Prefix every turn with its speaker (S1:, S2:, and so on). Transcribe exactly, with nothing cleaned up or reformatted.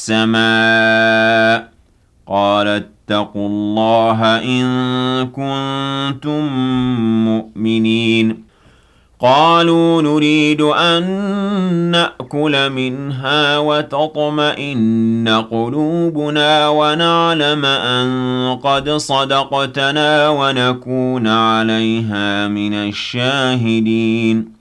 S1: السَّمَاءِ قَالَ اتَّقُوا اللَّهَ إِن كُنتُم مُّؤْمِنِينَ قَالُوا نُرِيدُ أَن نَّأْكُلَ مِنْهَا وَتَطْمَئِنَّ قُلُوبُنَا وَنَعْلَمَ أَن قَدْ صَدَقْتَنَا وَنَكُونَ عَلَيْهَا مِنَ الشَّاهِدِينَ